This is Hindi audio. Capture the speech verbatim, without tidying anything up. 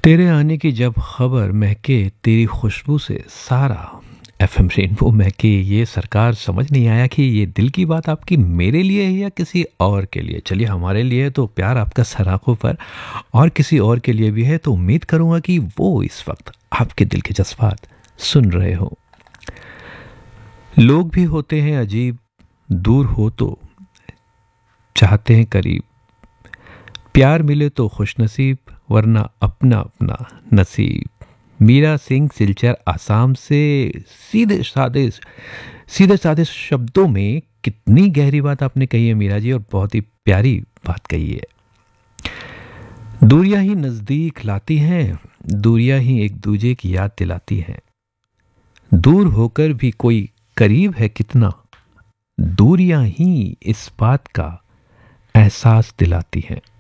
तेरे आने की जब खबर महके तेरी खुशबू से सारा एफएम रेनबो महके। ये सरकार समझ नहीं आया कि ये दिल की बात आपकी मेरे लिए है या किसी और के लिए। चलिए, हमारे लिए है तो प्यार आपका सराखों पर, और किसी और के लिए भी है तो उम्मीद करूंगा कि वो इस वक्त आपके दिल के जज्बात सुन रहे हो। लोग भी होते हैं अजीब, दूर हो तो चाहते हैं करीब, प्यार मिले तो खुशनसीब वरना अपना अपना नसीब। मीरा सिंह सिलचर आसाम से सीधे साधे सीधे साधे शब्दों में कितनी गहरी बात आपने कही है मीरा जी, और बहुत ही प्यारी बात कही है। दूरियां ही नजदीक लाती हैं, दूरियां ही एक दूजे की याद दिलाती हैं। दूर होकर भी कोई करीब है कितना, दूरियां ही इस बात का एहसास दिलाती हैं।